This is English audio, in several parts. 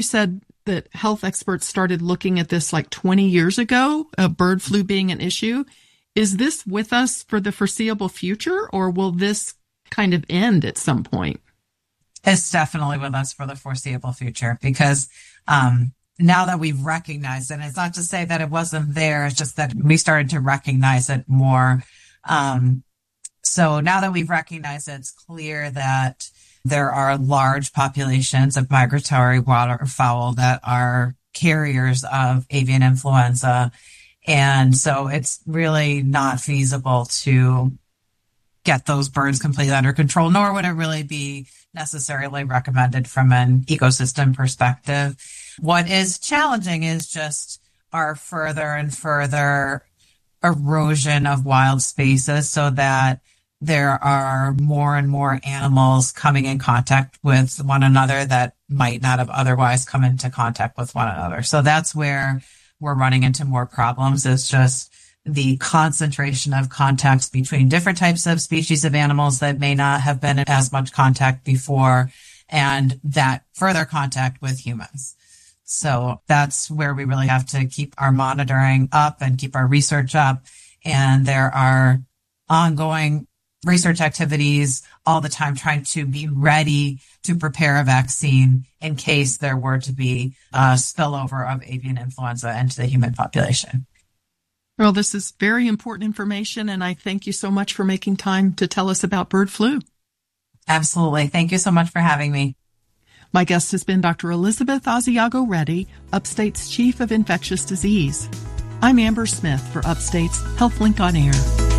You said that health experts started looking at this like 20 years ago, bird flu being an issue. Is this with us for the foreseeable future, or will this kind of end at some point? It's definitely with us for the foreseeable future, because now that we've recognized it, and it's not to say that it wasn't there, it's just that we started to recognize it more. So now that we've recognized it, it's clear that there are large populations of migratory waterfowl that are carriers of avian influenza. And so it's really not feasible to get those birds completely under control, nor would it really be necessarily recommended from an ecosystem perspective. What is challenging is just our further and further erosion of wild spaces, so that there are more and more animals coming in contact with one another that might not have otherwise come into contact with one another. So that's where we're running into more problems, is just the concentration of contacts between different types of species of animals that may not have been in as much contact before, and that further contact with humans. So that's where we really have to keep our monitoring up and keep our research up. And there are ongoing research activities all the time trying to be ready to prepare a vaccine in case there were to be a spillover of avian influenza into the human population. Well, this is very important information, and I thank you so much for making time to tell us about bird flu. Absolutely. Thank you so much for having me. My guest has been Dr. Elizabeth Asiago Reddy, Upstate's Chief of Infectious Disease. I'm Amber Smith for Upstate's HealthLink on Air.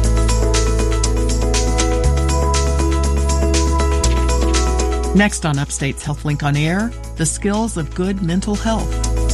Next on Upstate's HealthLink on Air, the skills of good mental health.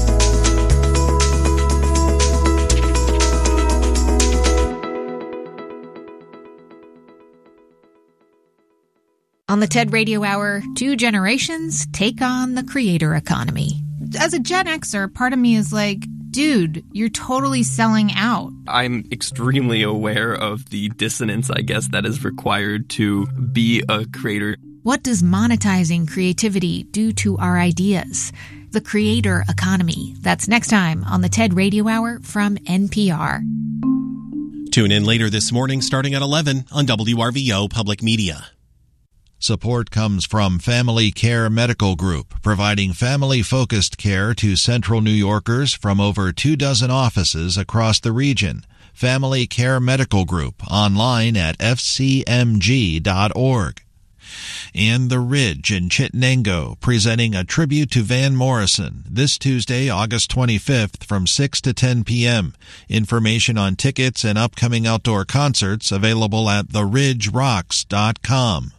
On the TED Radio Hour, 2 generations take on the creator economy. As a Gen Xer, part of me is like, dude, you're totally selling out. I'm extremely aware of the dissonance, I guess, that is required to be a creator. What does monetizing creativity do to our ideas? The creator economy. That's next time on the TED Radio Hour from NPR. Tune in later this morning starting at 11 on WRVO Public Media. Support comes from Family Care Medical Group, providing family-focused care to Central New Yorkers from over 24 offices across the region. Family Care Medical Group, online at fcmg.org. And The Ridge in Chittenango, presenting a tribute to Van Morrison this Tuesday, August 25th from 6 to 10 p.m. Information on tickets and upcoming outdoor concerts available at theridgerocks.com.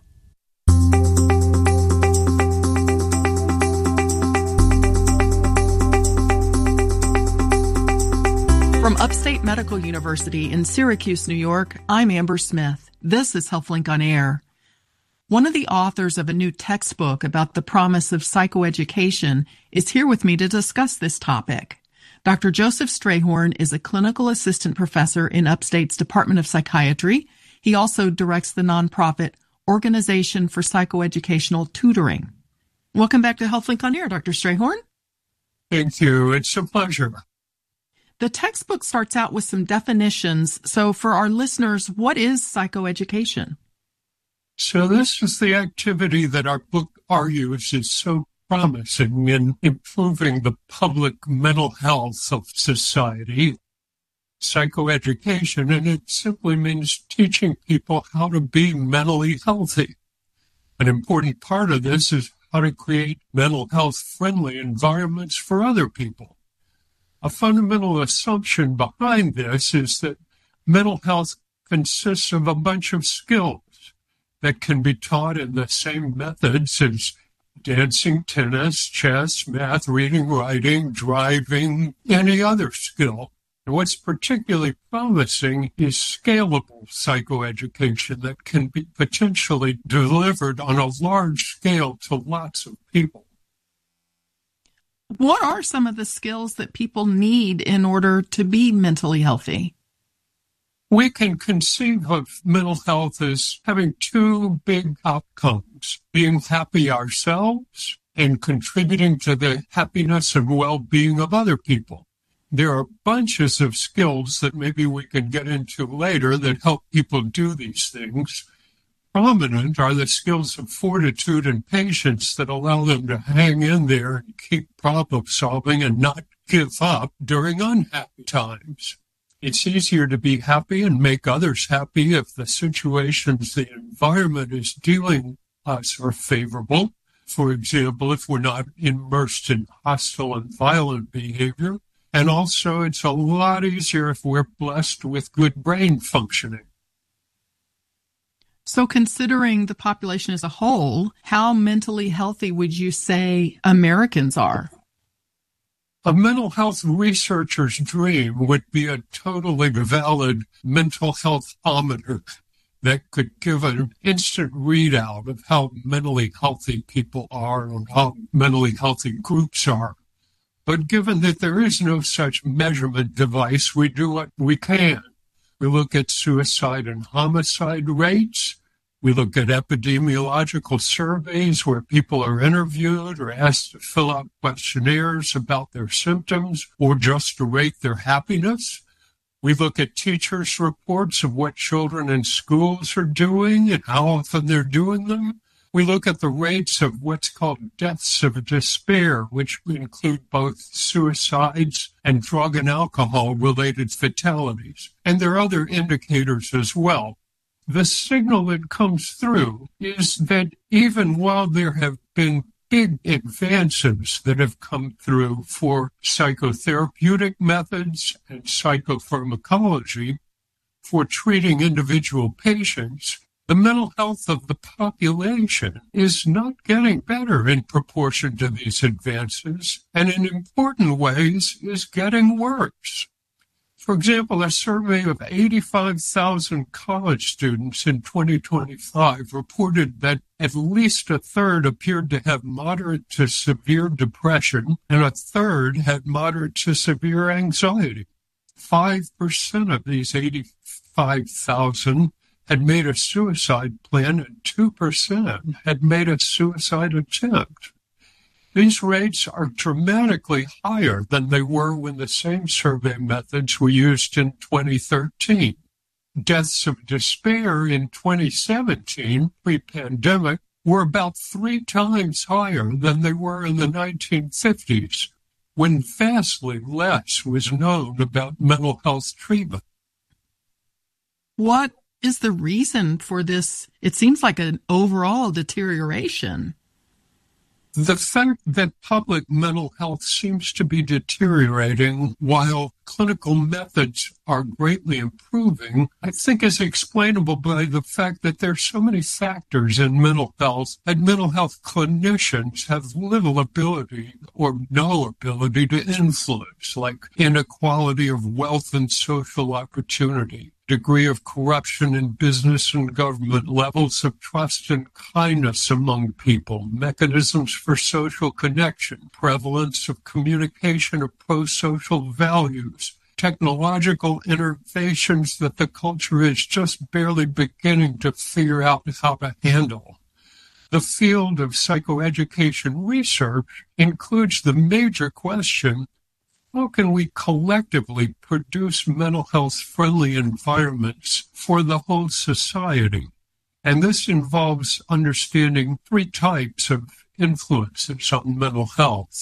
From Upstate Medical University in Syracuse, New York, I'm Amber Smith. This is HealthLink on Air. One of the authors of a new textbook about the promise of psychoeducation is here with me to discuss this topic. Dr. Joseph Strayhorn is a clinical assistant professor in Upstate's Department of Psychiatry. He also directs the nonprofit Organization for Psychoeducational Tutoring. Welcome back to HealthLink on Air, Dr. Strayhorn. Thank you. It's a pleasure. The textbook starts out with some definitions. So for our listeners, what is psychoeducation? So this is the activity that our book argues is so promising in improving the public mental health of society. Psychoeducation, and it simply means teaching people how to be mentally healthy. An important part of this is how to create mental health-friendly environments for other people. A fundamental assumption behind this is that mental health consists of a bunch of skills that can be taught in the same methods as dancing, tennis, chess, math, reading, writing, driving, any other skill. And what's particularly promising is scalable psychoeducation that can be potentially delivered on a large scale to lots of people. What are some of the skills that people need in order to be mentally healthy? We can conceive of mental health as having 2 big outcomes, being happy ourselves and contributing to the happiness and well-being of other people. There are bunches of skills that maybe we can get into later that help people do these things. Prominent are the skills of fortitude and patience that allow them to hang in there and keep problem solving and not give up during unhappy times. It's easier to be happy and make others happy if the situations the environment is dealing with us are favorable. For example, if we're not immersed in hostile and violent behavior. And also, it's a lot easier if we're blessed with good brain functioning. So considering the population as a whole, how mentally healthy would you say Americans are? A mental health researcher's dream would be a totally valid mental health-ometer that could give an instant readout of how mentally healthy people are and how mentally healthy groups are. But given that there is no such measurement device, we do what we can. We look at suicide and homicide rates. We look at epidemiological surveys where people are interviewed or asked to fill out questionnaires about their symptoms or just to rate their happiness. We look at teachers' reports of what children in schools are doing and how often they're doing them. We look at the rates of what's called deaths of despair, which include both suicides and drug and alcohol-related fatalities. And there are other indicators as well. The signal that comes through is that even while there have been big advances that have come through for psychotherapeutic methods and psychopharmacology for treating individual patients, the mental health of the population is not getting better in proportion to these advances, and in important ways is getting worse. For example, a survey of 85,000 college students in 2025 reported that at least a third appeared to have moderate to severe depression, and a third had moderate to severe anxiety. 5% of these 85,000 had made a suicide plan, and 2% had made a suicide attempt. These rates are dramatically higher than they were when the same survey methods were used in 2013. Deaths of despair in 2017, pre-pandemic, were about 3 times higher than they were in the 1950s, when vastly less was known about mental health treatment. What is the reason for this? It seems like an overall deterioration. The fact that public mental health seems to be deteriorating while clinical methods are greatly improving, I think is explainable by the fact that there are so many factors in mental health, and mental health clinicians have little ability or no ability to influence, like inequality of wealth and social opportunity, degree of corruption in business and government, levels of trust and kindness among people, mechanisms for social connection, prevalence of communication of pro-social values, technological innovations that the culture is just barely beginning to figure out how to handle. The field of psychoeducation research includes the major question: how can we collectively produce mental health-friendly environments for the whole society? And this involves understanding 3 types of influences on mental health.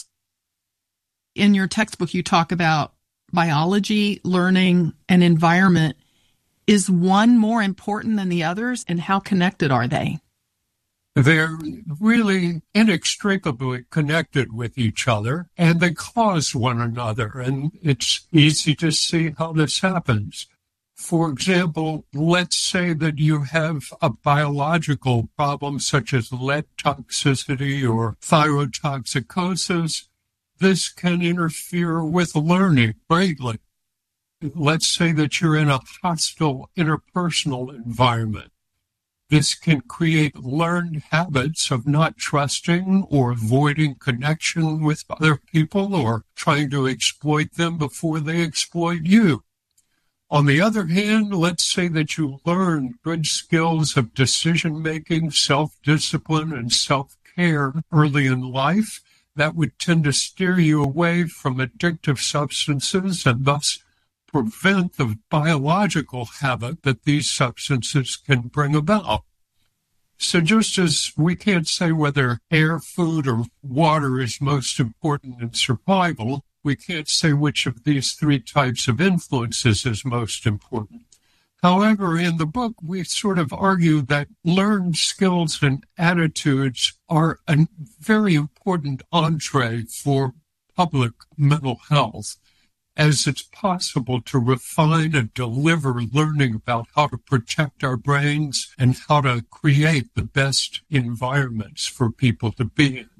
In your textbook, you talk about biology, learning, and environment. Is one more important than the others, and how connected are they? They're really inextricably connected with each other, and they cause one another, and it's easy to see how this happens. For example, let's say that you have a biological problem such as lead toxicity or thyrotoxicosis. This can interfere with learning greatly. Let's say that you're in a hostile interpersonal environment. This can create learned habits of not trusting or avoiding connection with other people or trying to exploit them before they exploit you. On the other hand, let's say that you learn good skills of decision-making, self-discipline, and self-care care early in life, that would tend to steer you away from addictive substances and thus prevent the biological habit that these substances can bring about. So just as we can't say whether air, food, or water is most important in survival, we can't say which of these three types of influences is most important. However, in the book, we sort of argue that learned skills and attitudes are a very important entree for public mental health, as it's possible to refine and deliver learning about how to protect our brains and how to create the best environments for people to be in.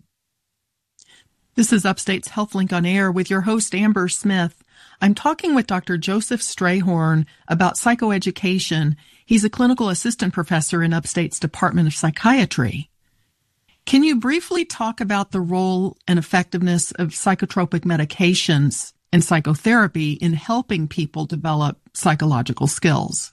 This is Upstate's HealthLink on Air with your host, Amber Smith. I'm talking with Dr. Joseph Strayhorn about psychoeducation. He's a clinical assistant professor in Upstate's Department of Psychiatry. Can you briefly talk about the role and effectiveness of psychotropic medications and psychotherapy in helping people develop psychological skills?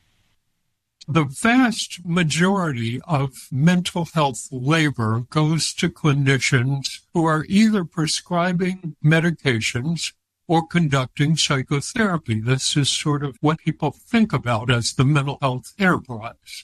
The vast majority of mental health labor goes to clinicians who are either prescribing medications or conducting psychotherapy. This is sort of what people think about as the mental health enterprise.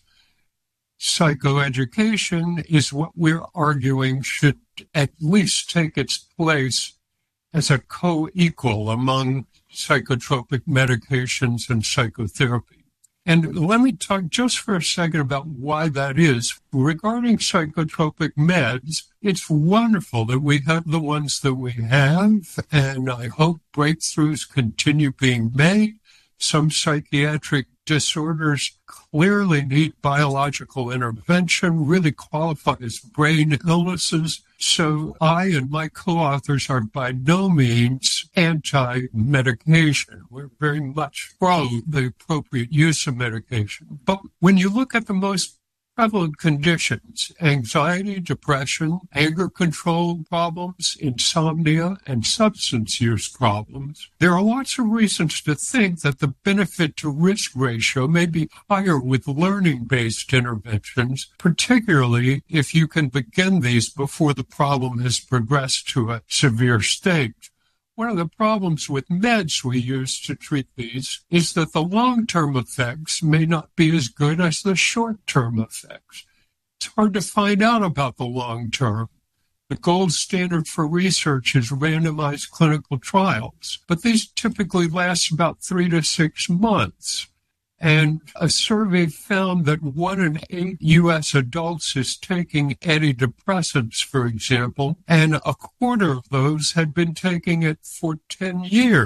Psychoeducation is what we're arguing should at least take its place as a co-equal among psychotropic medications and psychotherapy. And let me talk just for a second about why that is. Regarding psychotropic meds, it's wonderful that we have the ones that we have, and I hope breakthroughs continue being made. Some psychiatric disorders clearly need biological intervention, really qualify as brain illnesses. So I and my co-authors are by no means anti-medication. We're very much pro the appropriate use of medication. But when you look at the most prevalent conditions, anxiety, depression, anger control problems, insomnia, and substance use problems, there are lots of reasons to think that the benefit to risk ratio may be higher with learning-based interventions, particularly if you can begin these before the problem has progressed to a severe stage. One of the problems with meds we use to treat these is that the long-term effects may not be as good as the short-term effects. It's hard to find out about the long-term. The gold standard for research is randomized clinical trials, but these typically last about 3 to 6 months. And a survey found that 1 in 8 U.S. adults is taking antidepressants, for example, and a quarter of those had been taking it for 10 years.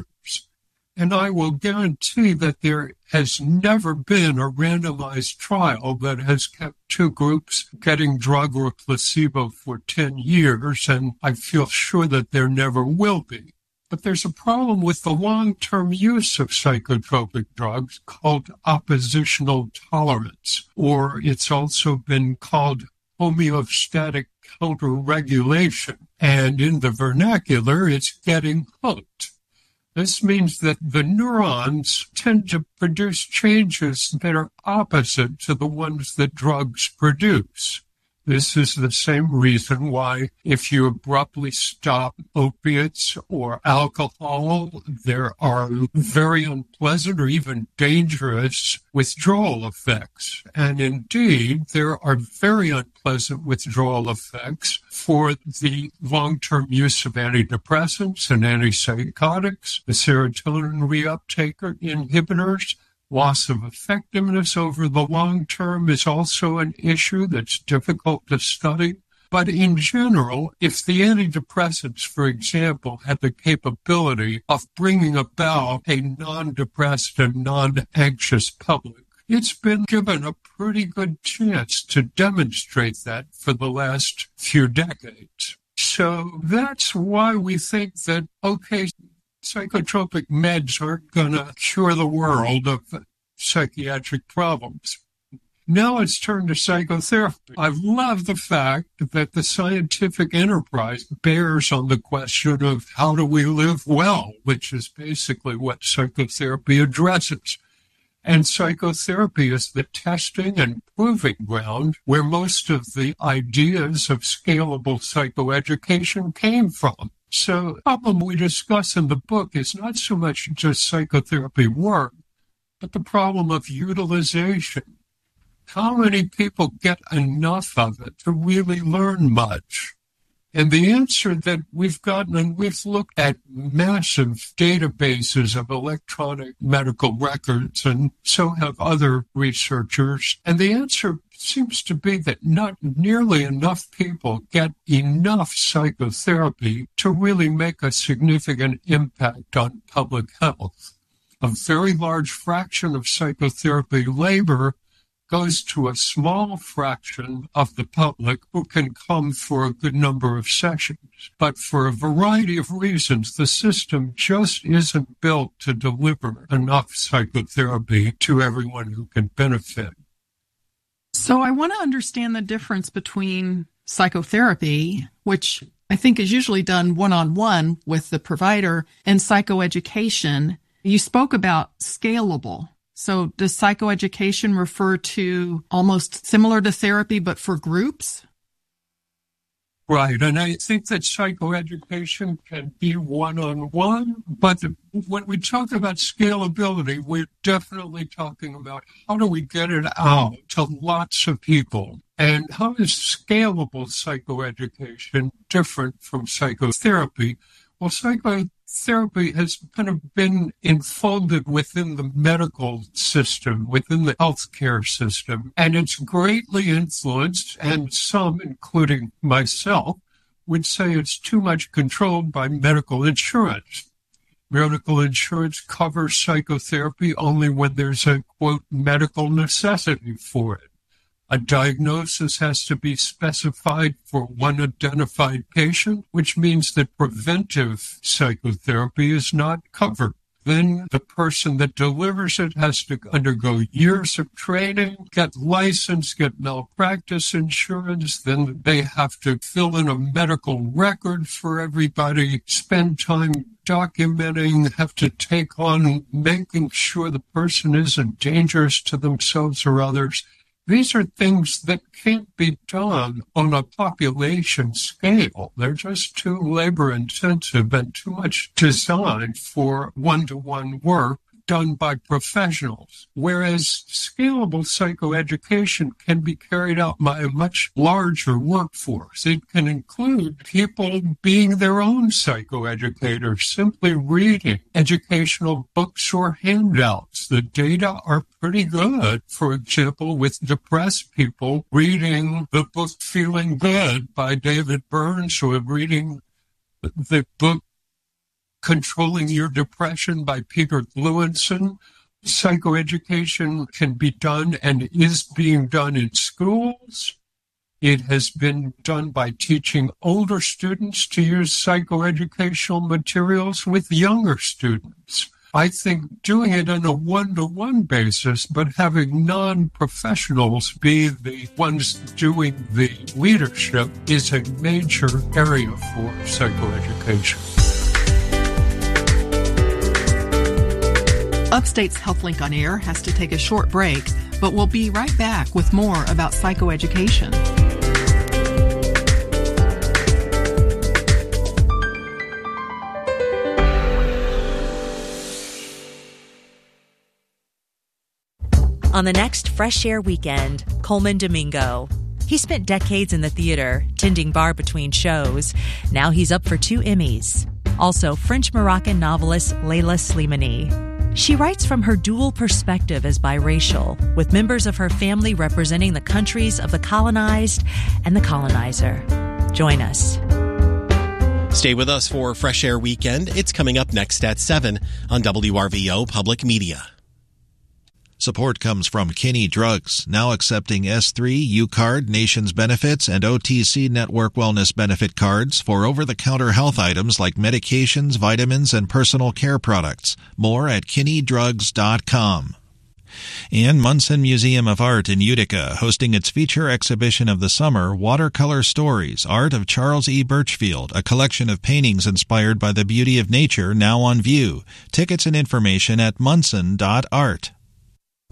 And I will guarantee that there has never been a randomized trial that has kept two groups getting drug or placebo for 10 years, and I feel sure that there never will be. But there's a problem with the long-term use of psychotropic drugs called oppositional tolerance, or it's also been called homeostatic counter-regulation. And in the vernacular, it's getting hooked. This means that the neurons tend to produce changes that are opposite to the ones that drugs produce. This is the same reason why if you abruptly stop opiates or alcohol, there are very unpleasant or even dangerous withdrawal effects. And indeed, there are very unpleasant withdrawal effects for the long-term use of antidepressants and antipsychotics, the serotonin reuptake inhibitors. Loss of effectiveness over the long term is also an issue that's difficult to study. But in general, if the antidepressants, for example, had the capability of bringing about a non-depressed and non-anxious public, it's been given a pretty good chance to demonstrate that for the last few decades. So that's why we think that, okay, psychotropic meds aren't going to cure the world of psychiatric problems. Now let's turn to psychotherapy. I love the fact that the scientific enterprise bears on the question of how do we live well, which is basically what psychotherapy addresses. And psychotherapy is the testing and proving ground where most of the ideas of scalable psychoeducation came from. So the problem we discuss in the book is not so much just psychotherapy work, but the problem of utilization. How many people get enough of it to really learn much? And the answer that we've gotten, and we've looked at massive databases of electronic medical records, and so have other researchers, and the answer seems to be that not nearly enough people get enough psychotherapy to really make a significant impact on public health. A very large fraction of psychotherapy labor goes to a small fraction of the public who can come for a good number of sessions. But for a variety of reasons, the system just isn't built to deliver enough psychotherapy to everyone who can benefit. So I want to understand the difference between psychotherapy, which I think is usually done one-on-one with the provider, and psychoeducation. You spoke about scalable. So does psychoeducation refer to almost similar to therapy, but for groups? Right. And I think that psychoeducation can be one-on-one, but when we talk about scalability, we're definitely talking about how do we get it out to lots of people? And how is scalable psychoeducation different from psychotherapy? Well, psychotherapy has kind of been enfolded within the medical system, within the healthcare system, and it's greatly influenced, and some, including myself, would say it's too much controlled by medical insurance. Medical insurance covers psychotherapy only when there's a, quote, medical necessity for it. A diagnosis has to be specified for one identified patient, which means that preventive psychotherapy is not covered. Then the person that delivers it has to undergo years of training, get licensed, get malpractice insurance. Then they have to fill in a medical record for everybody, spend time documenting, have to take on making sure the person isn't dangerous to themselves or others. These are things that can't be done on a population scale. They're just too labor intensive and too much designed for one-to-one work done by professionals. Whereas scalable psychoeducation can be carried out by a much larger workforce. It can include people being their own psychoeducators, simply reading educational books or handouts. The data are pretty good. For example, with depressed people, reading the book Feeling Good by David Burns, or reading the book Controlling Your Depression by Peter Lewinson. Psychoeducation can be done and is being done in schools. It has been done by teaching older students to use psychoeducational materials with younger students. I think doing it on a one-to-one basis, but having non-professionals be the ones doing the leadership is a major area for psychoeducation. Upstate's HealthLink on Air has to take a short break, but we'll be right back with more about psychoeducation. On the next Fresh Air Weekend, Coleman Domingo. He spent decades in the theater, tending bar between shows. Now he's up for 2 Emmys. Also, French-Moroccan novelist Leila Slimani. She writes from her dual perspective as biracial, with members of her family representing the countries of the colonized and the colonizer. Join us. Stay with us for Fresh Air Weekend. It's coming up next at 7 on WRVO Public Media. Support comes from Kinney Drugs, now accepting S3, UCard, Nations Benefits, and OTC Network Wellness Benefit cards for over-the-counter health items like medications, vitamins, and personal care products. More at kinneydrugs.com. And Munson Museum of Art in Utica, hosting its feature exhibition of the summer, Watercolor Stories, Art of Charles E. Birchfield, a collection of paintings inspired by the beauty of nature, now on view. Tickets and information at munson.art.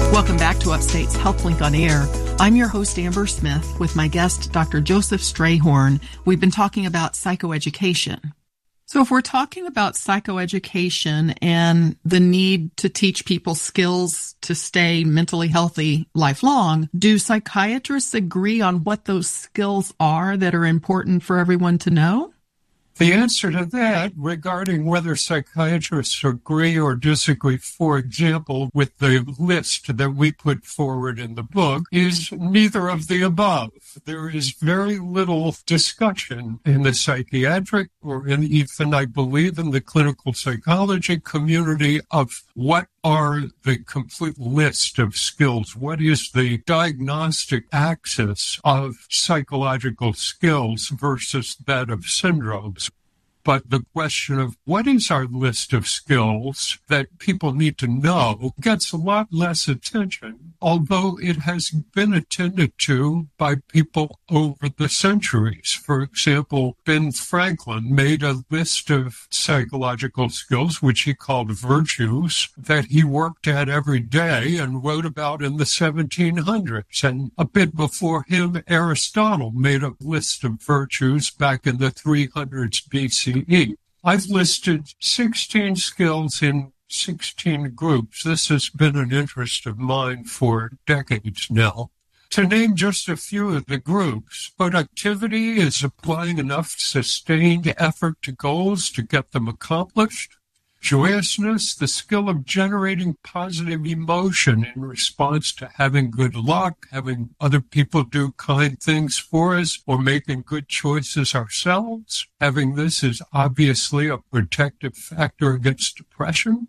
Welcome back to Upstate's HealthLink on Air. I'm your host, Amber Smith, with my guest, Dr. Joseph Strayhorn. We've been talking about psychoeducation. So if we're talking about psychoeducation and the need to teach people skills to stay mentally healthy lifelong, do psychiatrists agree on what those skills are that are important for everyone to know? The answer to that, regarding whether psychiatrists agree or disagree, for example, with the list that we put forward in the book, is neither of the above. There is very little discussion in the psychiatric or even, I believe, in the clinical psychology community of what are the complete list of skills. What is the diagnostic axis of psychological skills versus that of syndromes? But the question of what is our list of skills that people need to know gets a lot less attention, although it has been attended to by people over the centuries. For example, Ben Franklin made a list of psychological skills, which he called virtues, that he worked at every day and wrote about in the 1700s. And a bit before him, Aristotle made a list of virtues back in the 300s BC. I've listed 16 skills in 16 groups. This has been an interest of mine for decades now. To name just a few of the groups, productivity is applying enough sustained effort to goals to get them accomplished. Joyousness, the skill of generating positive emotion in response to having good luck, having other people do kind things for us, or making good choices ourselves. Having this is obviously a protective factor against depression.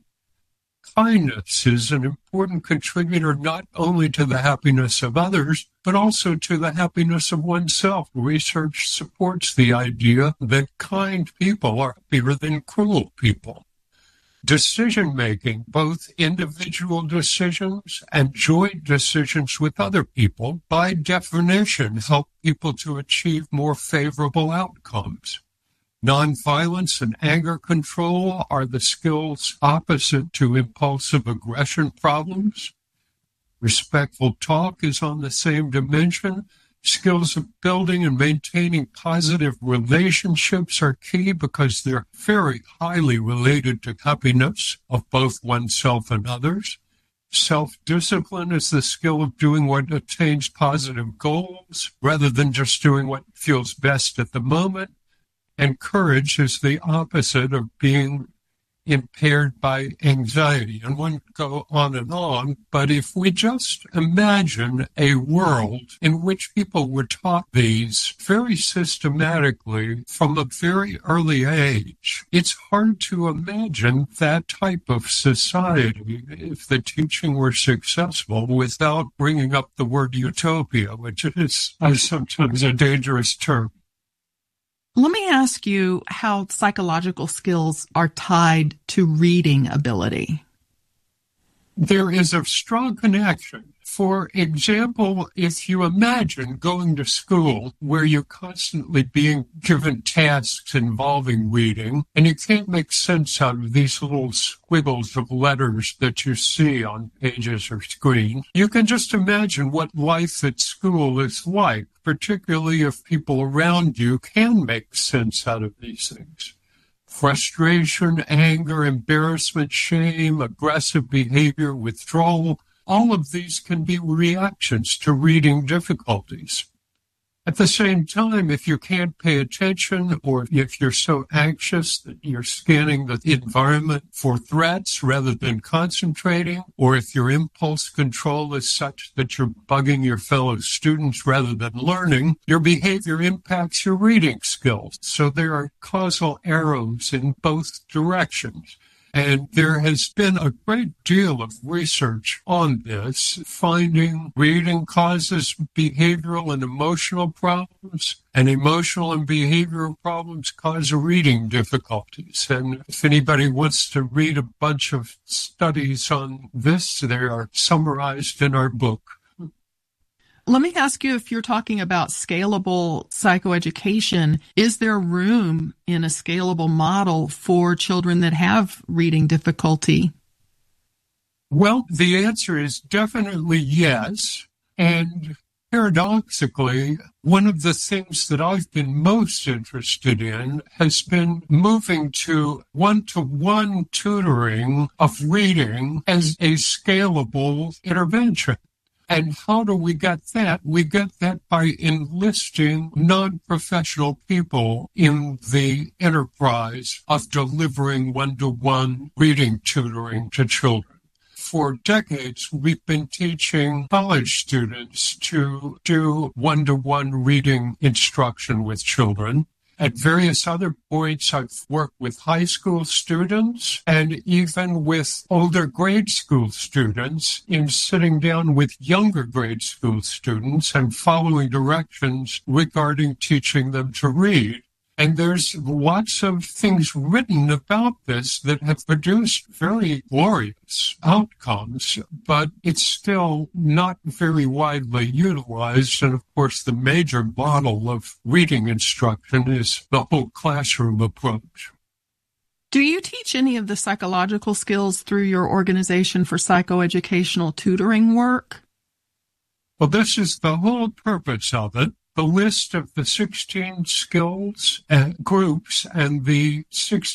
Kindness is an important contributor not only to the happiness of others, but also to the happiness of oneself. Research supports the idea that kind people are happier than cruel people. Decision-making, both individual decisions and joint decisions with other people, by definition, help people to achieve more favorable outcomes. Nonviolence and anger control are the skills opposite to impulsive aggression problems. Respectful talk is on the same dimension. Skills of building and maintaining positive relationships are key because they're very highly related to happiness of both oneself and others. Self-discipline is the skill of doing what attains positive goals rather than just doing what feels best at the moment. And courage is the opposite of being impaired by anxiety. And one could go on, but if we just imagine a world in which people were taught these very systematically from a very early age, it's hard to imagine that type of society if the teaching were successful without bringing up the word utopia, which is sometimes a dangerous term. Let me ask you how psychological skills are tied to reading ability. There is a strong connection. For example, if you imagine going to school where you're constantly being given tasks involving reading, and you can't make sense out of these little squiggles of letters that you see on pages or screens, you can just imagine what life at school is like, particularly if people around you can make sense out of these things. Frustration, anger, embarrassment, shame, aggressive behavior, withdrawal, all of these can be reactions to reading difficulties. At the same time, if you can't pay attention or if you're so anxious that you're scanning the environment for threats rather than concentrating, or if your impulse control is such that you're bugging your fellow students rather than learning, your behavior impacts your reading skills. So there are causal arrows in both directions. And there has been a great deal of research on this, finding reading causes behavioral and emotional problems, and emotional and behavioral problems cause reading difficulties. And if anybody wants to read a bunch of studies on this, they are summarized in our book. Let me ask you, if you're talking about scalable psychoeducation, is there room in a scalable model for children that have reading difficulty? Well, the answer is definitely yes. And paradoxically, one of the things that I've been most interested in has been moving to one-to-one tutoring of reading as a scalable intervention. And how do we get that? We get that by enlisting non-professional people in the enterprise of delivering one-to-one reading tutoring to children. For decades, we've been teaching college students to do one-to-one reading instruction with children. At various other points, I've worked with high school students and even with older grade school students in sitting down with younger grade school students and following directions regarding teaching them to read. And there's lots of things written about this that have produced very glorious outcomes, but it's still not very widely utilized. And of course, the major model of reading instruction is the whole classroom approach. Do you teach any of the psychological skills through your organization for psychoeducational tutoring work? Well, this is the whole purpose of it. The list of the 16 skills groups and the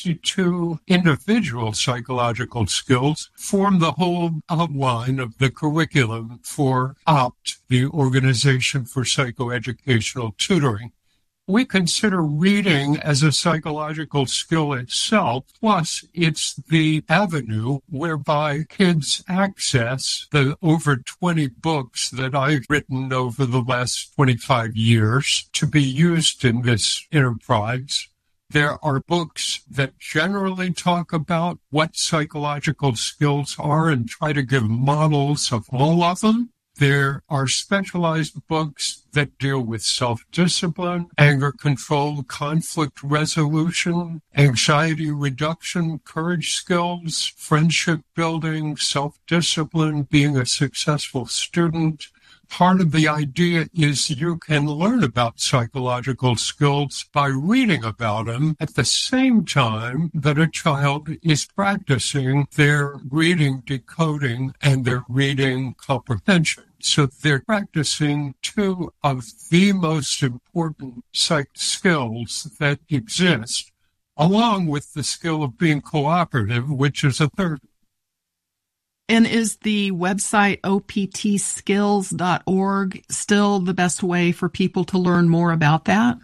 62 individual psychological skills form the whole outline of the curriculum for OPT, the Organization for Psychoeducational Tutoring. We consider reading as a psychological skill itself, plus it's the avenue whereby kids access the over 20 books that I've written over the last 25 years to be used in this enterprise. There are books that generally talk about what psychological skills are and try to give models of all of them. There are specialized books that deal with self-discipline, anger control, conflict resolution, anxiety reduction, courage skills, friendship building, self-discipline, being a successful student. Part of the idea is you can learn about psychological skills by reading about them at the same time that a child is practicing their reading decoding and their reading comprehension. So they're practicing two of the most important psych skills that exist, along with the skill of being cooperative, which is a third. And is the website optskills.org still the best way for people to learn more about that?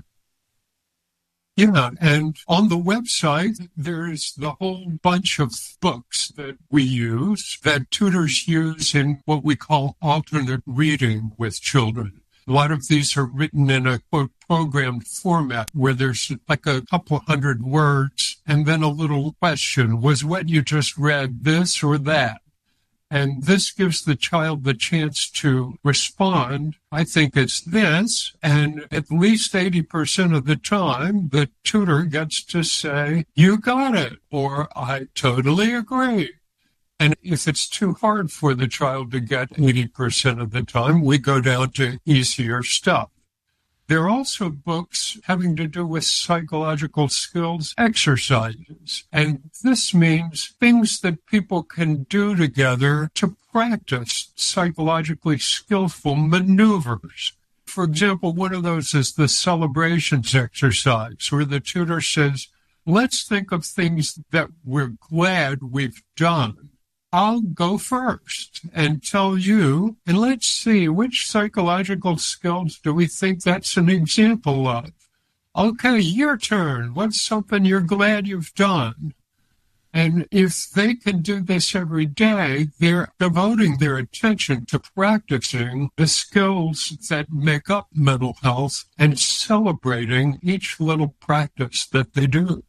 Yeah, and on the website, there's the whole bunch of books that we use, that tutors use in what we call alternate reading with children. A lot of these are written in a, quote, programmed format where there's like a couple hundred words and then a little question. Was what you just read this or that? And this gives the child the chance to respond. I think it's this. And at least 80% of the time, the tutor gets to say, you got it, or I totally agree. And if it's too hard for the child to get 80% of the time, we go down to easier stuff. There are also books having to do with psychological skills exercises. And this means things that people can do together to practice psychologically skillful maneuvers. For example, one of those is the celebrations exercise, where the tutor says, let's think of things that we're glad we've done. I'll go first and tell you, and let's see, which psychological skills do we think that's an example of? Okay, your turn. What's something you're glad you've done? And if they can do this every day, they're devoting their attention to practicing the skills that make up mental health and celebrating each little practice that they do.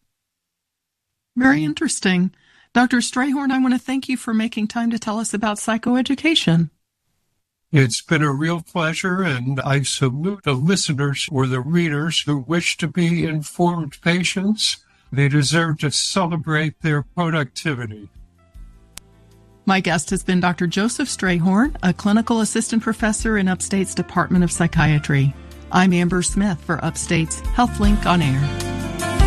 Very interesting. Dr. Strayhorn, I want to thank you for making time to tell us about psychoeducation. It's been a real pleasure, and I salute the listeners or the readers who wish to be informed patients. They deserve to celebrate their productivity. My guest has been Dr. Joseph Strayhorn, a clinical assistant professor in Upstate's Department of Psychiatry. I'm Amber Smith for Upstate's HealthLink on Air.